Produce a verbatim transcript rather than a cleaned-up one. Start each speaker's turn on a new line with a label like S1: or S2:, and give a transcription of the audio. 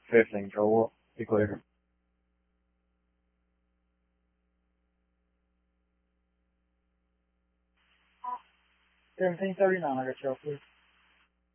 S1: fifteen, Joel. Be clear.
S2: seventeen thirty-nine, I got y'all, please.